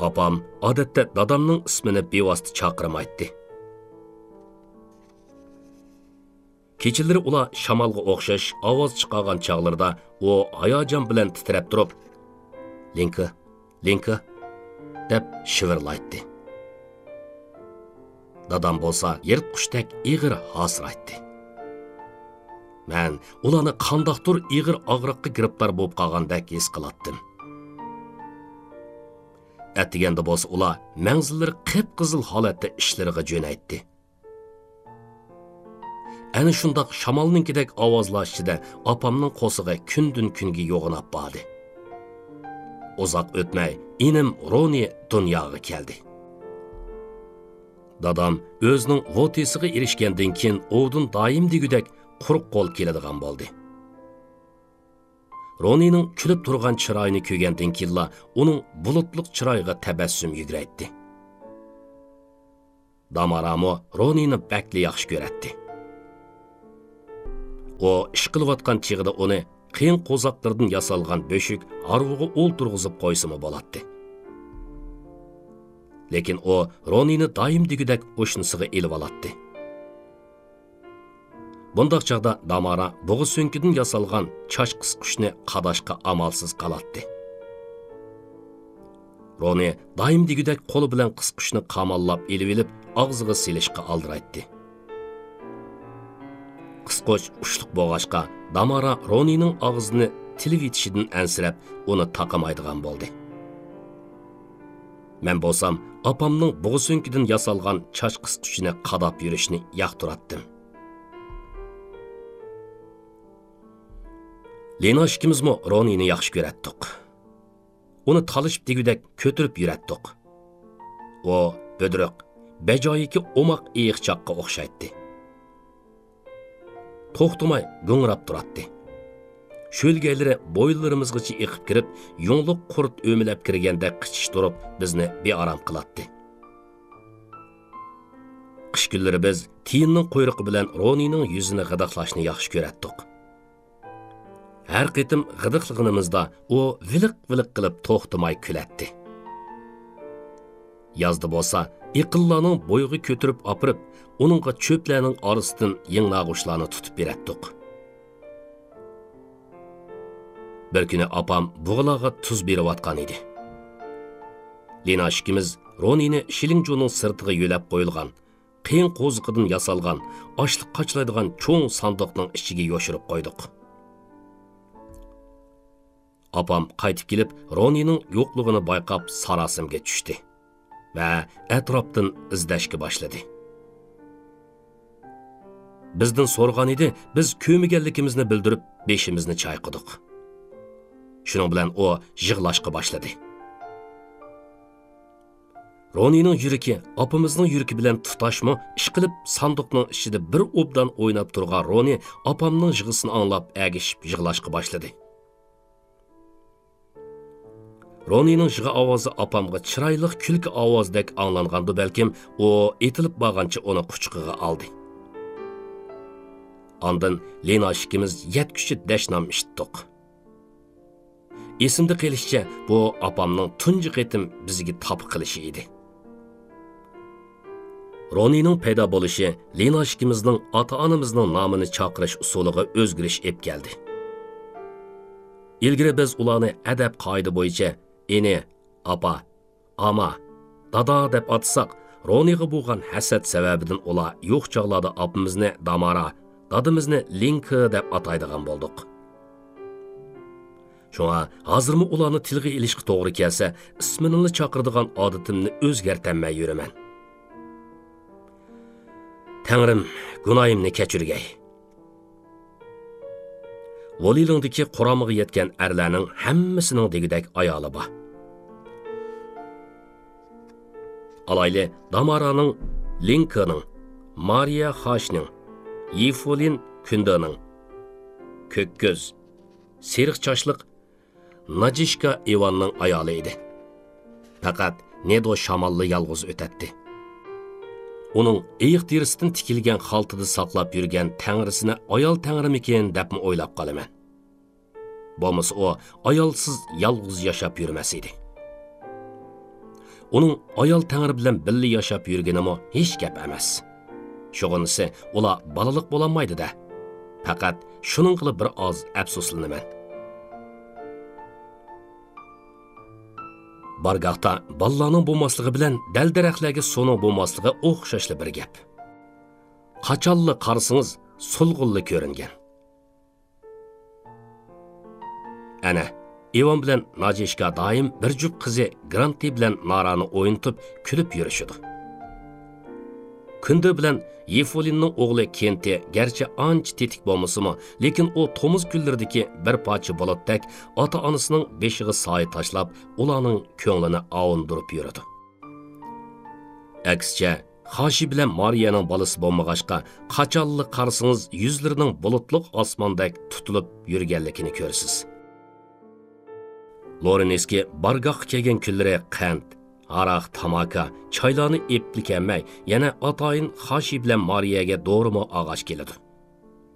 Apam odatda dadamning ismini bevosita chaqirmaydi. Kechalari ular shamolga o'xshash ovoz chiqargan chog'larda u hayajon bilan titrab turib, "Linka, Linka" deb shivirlaydi. Dadam bo'lsa yirtqushdek ig'ir hasraydi. Men ularni qandoqdir ig'ir og'riqqa giribdor bo'lib qolgandek his qilatdim. Attiganda bo'lsa ular manzillari qip-qizil holatda ishlariga jo'naydi. Ana shundoq shamolninkidek ovozlar ichida opamning qo'sig'i kundan kunga yo'g'inab bordi. Uzoq o'tmay inim Roni dunyoga keldi. Dadam o'zining votisiga erishgandan keyin o'din doim degudek quruq qo'l keladigan bo'ldi. Ronining kulib turgan chiroyini ko'rgandan keyin uning bulutliq chiroyiga tabassum yuguraydi. Damaramo Ronini bakli yaxshi ko'radi. O ish qilayotgan chig'ida uni qiyin qo'zoqlardan yasalgan bo'shuk arvuga o'ltirg'izib qo'ysimi bo'ladi. Lekin o Ronini doim degudek o'shnisiga elib oladi. Bundaq chaqda Damara bo'g'i so'nkidan yasalgan choch qisqushni qadashqa amalsiz qalatdi. Roni doim degudek qo'li bilan qisqushni qamallab elib og'ziga silishga aldiraydi. Qisqush ushliq bo'g'ashqa Damara Ronining og'zini tilib yetishidan ansirab, uni taqamaydigan bo'ldi. Men bo'lsam, opamning bo'g'i so'nkidan yasalgan choch qisqushini qadab yurishni yoqtiratdim. Lena ikkimizmi Ronini yaxshi ko'ratdik. Uni talishib degudek ko'tirib yuratdik. O bo'driq, bajoyiki omoq iyiqchoqqa o'xshaydi. To'xtamay go'ngrab turadi. Sho'lgaylari bo'yinlarimizgacha eqib kirib, yong'liq qurt o'milab kirganda qichish turib, bizni bearam qiladi. Qish kunlari biz tiyinning quyruqi bilan Ronining yuzini g'idaqlashni yaxshi ko'ratdik. Her qitim g'idiqlig'imizda u viliq-viliq qilib to'xtamay kuladi. Yazda bo'lsa, iqillarning bo'yig'i ko'tirib opirib, uningga cho'plarning orasidan yeng'lag'ushlarni tutib beradiq. Bir kuni opam bug'larga tuz berayotgan edi. Lena ikkimiz Ronini Shilingjo'ning sirtiga yo'lab qo'yilgan, qiyin qo'ziqidan yasalgan, ochliq qochlaydigan cho'ng sandiqning ichiga yoshirib qo'ydik. Apam qaytib kelib, Ronining yo'qligini bayqab sarasimga tushdi va atrofdan izlashga boshladi. Bizdan so'rgan edi, biz ko'miganligimizni bildirib, beshimizni chayqadik. Shuning bilan u yig'lashga boshladi. Ronining yuragi opamizning yuragi bilan tutashmi, ish qilib sandiqning ichida bir obdan o'ynab turgan Roni opamning yig'isini anglab agishib yig'lashga boshladi. Ronining yig'i ovozi opamga chiroyli kulki ovozdek anglangandi, balkim u etilib borgancha uni quchqiga oldi. Ondan Lena ikkimiz yetkuchi dashnam ishitdik. Esimda qilishcha bu opamning tunji qitim bizga top qilishi edi. Ronining paydo bo'lishi Lena ikkimizning ota-onamizning nomini chaqirish usuliga o'zgarish ep keldi. Ilgari biz ularni adab qoida bo'yicha eni, apa, ama, dada deb atsak, Roniga bo'lgan hasad sababidan ular yo'q chog'larda opamizni Damara, dadimizni Linka deb ataydigan bo'ldik. Shunga hozirmi ularni tilga ilishga to'g'ri kelsa, ismini chaqiradigan odatimni o'zgartirmay yuraman. Tangrim, gunoyimni kechirgay. Volilingdagi quramiga yetgan erlarning hammasining degidek ayoli bor. Alayli Damaraning, Linkaning, Mariya Xashning, Yifolin Kundaning, ko'kko'z, seriq chochliq Najishka Ivanning ayoli edi. Faqat Nedo shamolli yolg'iz o'tadi. Uning eyiq terisidan tikilgan xaltida saqlab yurgan tangrisini ayol tangrimikin debmi o'ylab qolaman. Bo'lmasa u ayolsiz yolg'iz yashab yurmas edi. uning ayol tangri bilan birga yashab yurganimi hech gap emas. Şoğunisi ular balaliq bo'lanmaydi-da. Faqat shuning qilib bir oz afsuslanaman. Bargaqda ballarning bo'lmasligi bilan dal-daraxtlarga so'ning bo'lmasligi o'xshashli bir gap. Qachonli qarasangiz sulg'unli ko'ringan. Ana, Ivan bilan Najishka doim bir jup qizi Granti bilan Narani o'yintib, kulib yurishidi. Kundi bilan Yefolinning o'g'li Kenti garchi ancha tetik bo'lmasa-mu, lekin u tomuz kunlaridagi bir parcha bolotdak ota-onasining beshiga soy tashlab, ularning ko'nglini avundirib yuradi. Aksicha, Xoshi bilan Mariyaning bolasi bo'lmag'achqa, qachonli qarasangiz yuzlarining bulutliq osmondek tutilib yurganligini ko'rasiz. Loreneski bargoqqa kelgan kunlari qand, araq, tamaka, choylarni eplik emmay, yana atoyin Xoshi bilan Mariyaga doğrumu ağaç keladi.